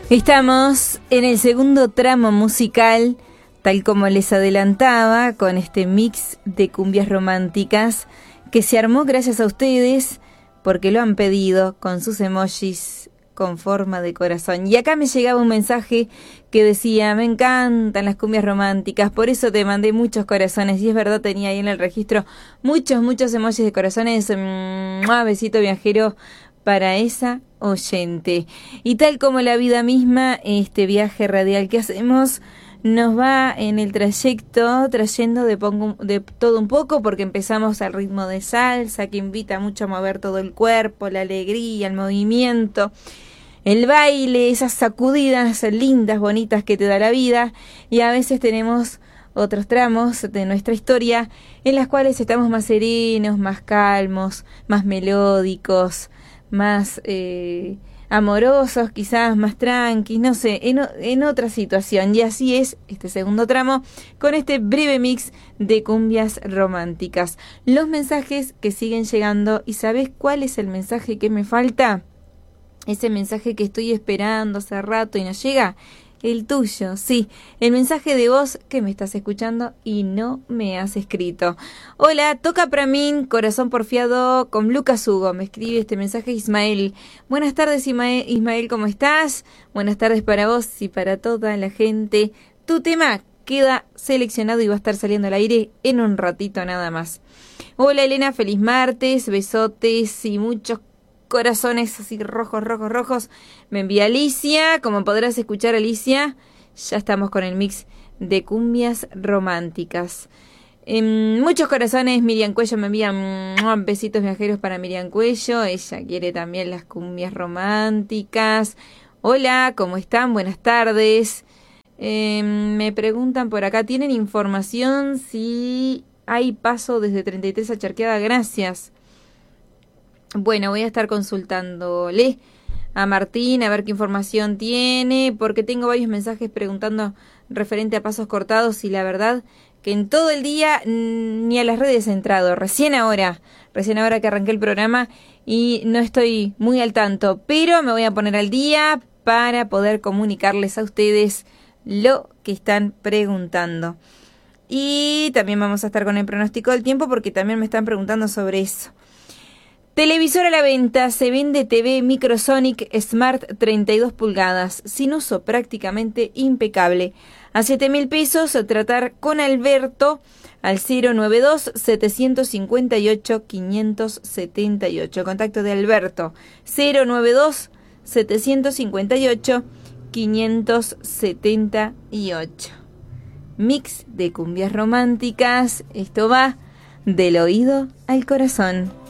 Estamos en el segundo tramo musical, tal como les adelantaba, con este mix de cumbias románticas que se armó gracias a ustedes porque lo han pedido con sus emojis con forma de corazón. Y acá me llegaba un mensaje que decía: me encantan las cumbias románticas, por eso te mandé muchos corazones. Y es verdad, tenía ahí en el registro muchos emojis de corazones. Besito viajero para esa oyente. Y tal como la vida misma, este viaje radial que hacemos nos va en el trayecto trayendo de todo un poco, porque empezamos al ritmo de salsa, que invita mucho a mover todo el cuerpo, la alegría, el movimiento, el baile, esas sacudidas lindas, bonitas que te da la vida. Y a veces tenemos otros tramos de nuestra historia en las cuales estamos más serenos, más calmos, más melódicos, más amorosos, quizás más tranquis, no sé, en otra situación. Y así es este segundo tramo con este breve mix de cumbias románticas. Los mensajes que siguen llegando. ¿Y sabes cuál es el mensaje que me falta? Ese mensaje que estoy esperando hace rato y no llega. El tuyo, sí, el mensaje de voz que me estás escuchando y no me has escrito. Hola, toca para mí, corazón porfiado con Lucas Hugo. Me escribe este mensaje Ismael. Buenas tardes, Ismael, ¿cómo estás? Buenas tardes para vos y para toda la gente. Tu tema queda seleccionado y va a estar saliendo al aire en un ratito nada más. Hola Elena, feliz martes, besotes y muchos corazones así rojos. Me envía Alicia. Como podrás escuchar, Alicia, ya estamos con el mix de cumbias románticas. Muchos corazones. Miriam Cuello me envía besitos viajeros para Miriam Cuello. Ella quiere también las cumbias románticas. Hola, ¿cómo están? Buenas tardes. Me preguntan por acá, ¿tienen información si hay paso desde 33 a Charqueada? Gracias. Bueno, voy a estar consultándole a Martín a ver qué información tiene, porque tengo varios mensajes preguntando referente a pasos cortados y la verdad que en todo el día ni a las redes he entrado. Recién ahora que arranqué el programa y no estoy muy al tanto, pero me voy a poner al día para poder comunicarles a ustedes lo que están preguntando. Y también vamos a estar con el pronóstico del tiempo porque también me están preguntando sobre eso. Televisor a la venta, se vende TV Microsonic Smart 32 pulgadas, sin uso, prácticamente impecable. A 7.000 pesos, tratar con Alberto al 092-758-578. Contacto de Alberto, 092-758-578. Mix de cumbias románticas, esto va del oído al corazón.